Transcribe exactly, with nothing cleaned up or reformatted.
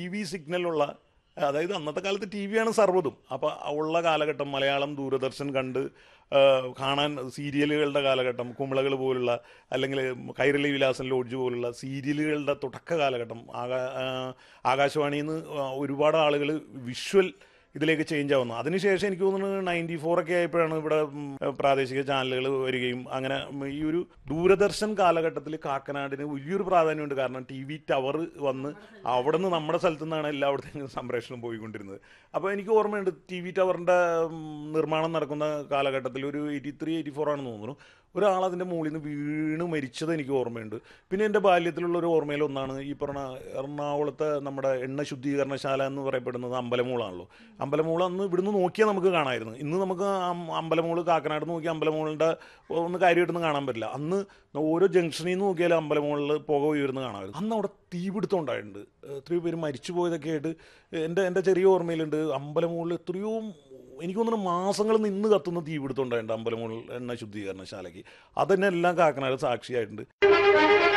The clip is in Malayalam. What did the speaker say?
വി സിഗ്നലുള്ള, അതായത് അന്നത്തെ കാലത്ത് ടി വിയാണ് സർവ്വതും. അപ്പോൾ ഉള്ള കാലഘട്ടം മലയാളം ദൂരദർശൻ കണ്ട് കാണാൻ സീരിയലുകളുടെ കാലഘട്ടം, കുമിളകൾ പോലുള്ള അല്ലെങ്കിൽ കൈരളി വിലാസൻ ലോഡ്ജ് പോലുള്ള സീരിയലുകളുടെ തുടക്ക കാലഘട്ടം. ആകാ ആകാശവാണിയിൽ നിന്ന് ഒരുപാട് ആളുകൾ വിഷ്വൽ ഇതിലേക്ക് ചേഞ്ച് ആവുന്നു. അതിനുശേഷം എനിക്ക് തോന്നുന്നു നയൻറ്റി ഫോറൊക്കെ ആയപ്പോഴാണ് ഇവിടെ പ്രാദേശിക ചാനലുകൾ വരികയും അങ്ങനെ ഈ ഒരു ദൂരദർശൻ കാലഘട്ടത്തിൽ കാക്കനാടിന് വലിയൊരു പ്രാധാന്യമുണ്ട്. കാരണം ടി വി ടവർ വന്ന് അവിടെ നിന്ന് നമ്മുടെ സ്ഥലത്തു നിന്നാണ് എല്ലായിടത്തേക്കും സംപ്രേഷണം പോയിക്കൊണ്ടിരുന്നത്. അപ്പോൾ എനിക്ക് ഓർമ്മയുണ്ട് ടി വി ടവറിൻ്റെ നിർമ്മാണം നടക്കുന്ന കാലഘട്ടത്തിൽ ഒരു എയ്റ്റി ത്രീ എയ്റ്റി ഫോർ ആണെന്ന് തോന്നുന്നു, ഒരാൾ അതിൻ്റെ മുകളിൽ നിന്ന് വീണ് മരിച്ചത് എനിക്ക് ഓർമ്മയുണ്ട്. പിന്നെ എൻ്റെ ബാല്യത്തിലുള്ള ഒരു ഓർമ്മയിൽ ഒന്നാണ് ഈ പറഞ്ഞ എറണാകുളത്തെ നമ്മുടെ എണ്ണ ശുദ്ധീകരണശാല എന്ന് പറയപ്പെടുന്നത് അമ്പലമൂളാണല്ലോ. അമ്പലമൂള അന്ന് ഇവിടുന്ന് നോക്കിയാൽ നമുക്ക് കാണാമായിരുന്നു. ഇന്ന് നമുക്ക് അമ്പലമൂള് കാക്കനാട് നോക്കി അമ്പലമൂളിൻ്റെ ഒന്ന് കാര്യമായിട്ടൊന്നും കാണാൻ പറ്റില്ല. അന്ന് ഓരോ ജംഗ്ഷനിൽ നിന്ന് നോക്കിയാലും അമ്പലമൂളിൽ പുക ഉയർന്ന് കാണാമായിരുന്നു. അന്ന് അവിടെ തീപിടുത്തം ഉണ്ടായിട്ടുണ്ട്, എത്രയോ പേര് മരിച്ചു പോയതൊക്കെ ആയിട്ട് എൻ്റെ എൻ്റെ ചെറിയ ഓർമ്മയിലുണ്ട്. അമ്പലമൂളിൽ എത്രയോ എനിക്ക് തോന്നുന്നു മാസങ്ങൾ നിന്ന് കത്തുന്ന തീപിടുത്തം ഉണ്ടായിട്ടുണ്ട് അമ്പലമൂൾ എണ്ണ ശുദ്ധീകരണശാലയ്ക്ക്. അതിനെല്ലാം കാക്കനാട് സാക്ഷിയായിട്ടുണ്ട്.